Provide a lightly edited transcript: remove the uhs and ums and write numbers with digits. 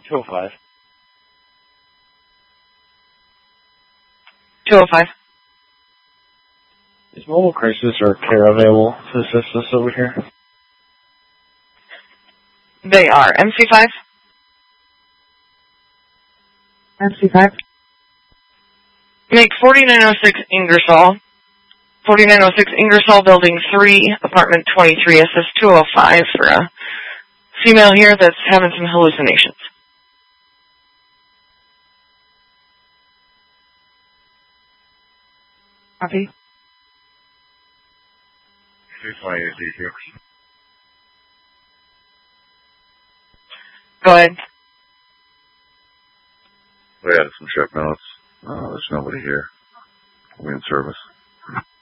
205. 205. Is mobile crisis or care available to assist us over here? They are. MC5? MC5? Make 4906 Ingersoll. 4906 Ingersoll, Building 3, Apartment 23, SS 205 for a female here that's having some hallucinations. Copy. 228 Go ahead. We had some check notes. There's nobody here. We're in service.